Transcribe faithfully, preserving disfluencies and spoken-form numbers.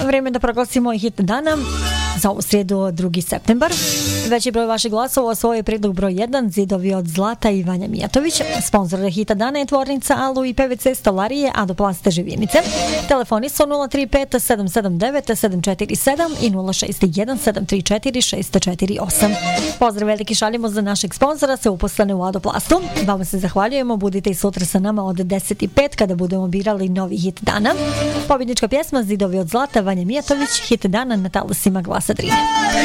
Vreme da proglasimo i hit dana za ovu srijedu drugi septembar. Veći broj vaših glasova osvojio je predlog broj jedan Zidovi od zlata i Vanja Mijatović. Sponzor hita dana je tvornica Alu i P V C stolarije Adoplaste Živinice. Telefoni su nula tri pet sedam sedam devet sedam četiri sedam i nula šest jedan sedam tri četiri šest četiri osam. Pozdrav veliki šaljemo za našeg sponzora, sve uposlene u Adoplastu. Vama se zahvaljujemo, budite i sutra sa nama od deset i pet kada budemo birali novi hit dana. Pobjednička pjesma Zidovi od zlata, Vanja Mijatović, hit dana na talasima Glasa Drine.